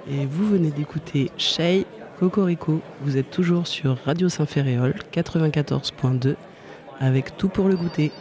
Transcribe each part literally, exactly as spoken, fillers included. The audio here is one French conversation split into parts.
et vous venez d'écouter Shay Cocorico. Vous êtes toujours sur Radio Saint-Ferréol quatre-vingt-quatorze point deux avec Tout pour le goûter.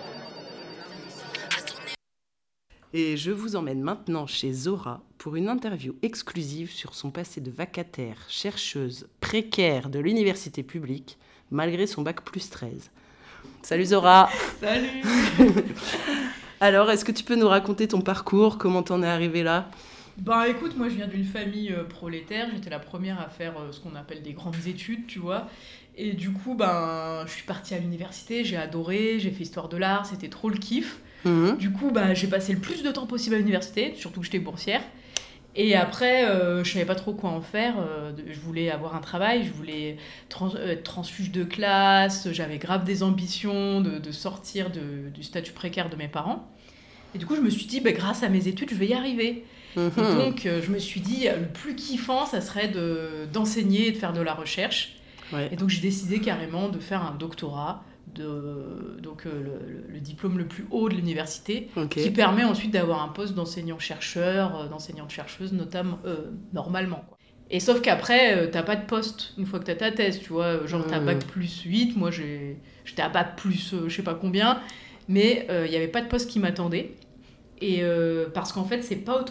Et je vous emmène maintenant chez Zora pour une interview exclusive sur son passé de vacataire, chercheuse précaire de l'université publique, malgré son bac plus treize. Salut Zora. Salut. Alors, est-ce que tu peux nous raconter ton parcours, comment t'en es arrivée là ? Ben écoute, moi je viens d'une famille euh, prolétaire, j'étais la première à faire euh, ce qu'on appelle des grandes études, tu vois. Et du coup, ben, je suis partie à l'université, j'ai adoré, j'ai fait histoire de l'art, c'était trop le kiff. Mmh. Du coup, ben, j'ai passé le plus de temps possible à l'université, surtout que j'étais boursière. Et après, euh, je savais pas trop quoi en faire. Euh, je voulais avoir un travail, je voulais trans- euh, être transfuge de classe, j'avais grave des ambitions de, de sortir de, du statut précaire de mes parents. Et du coup, je me suis dit, ben, grâce à mes études, je vais y arriver. Mmh. Et donc, euh, je me suis dit, le plus kiffant, ça serait de, d'enseigner et de faire de la recherche. Ouais. Et donc, j'ai décidé carrément de faire un doctorat, de, donc euh, le, le diplôme le plus haut de l'université, okay. Qui permet ensuite d'avoir un poste d'enseignant-chercheur, d'enseignante-chercheuse, notamment, euh, normalement, quoi. Et sauf qu'après, euh, t'as pas de poste une fois que t'as ta thèse, tu vois. Genre, t'as bac plus huit, moi j'ai, j'étais à bac plus euh, je sais pas combien, mais il euh, y avait pas de poste qui m'attendait. Et euh, parce qu'en fait, c'est pas auto